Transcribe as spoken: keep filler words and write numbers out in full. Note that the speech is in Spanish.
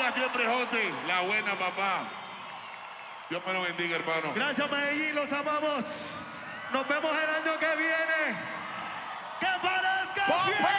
buena siempre, José. La buena, papá. Dios me lo bendiga, hermano. Gracias, Medellín, los amamos. Nos vemos el año que viene. ¡Que parezca fiesta!